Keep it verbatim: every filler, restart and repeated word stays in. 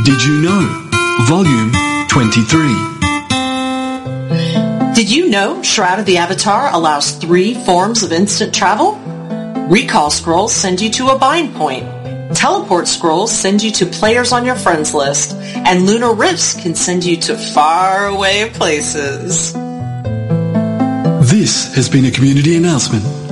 Did you know? Volume twenty-three. Did you know Shroud of the Avatar allows three forms of instant travel? Recall scrolls send you to a bind point. Teleport scrolls send you to players on your friends list. And lunar rifts can send you to faraway places. This has been a community announcement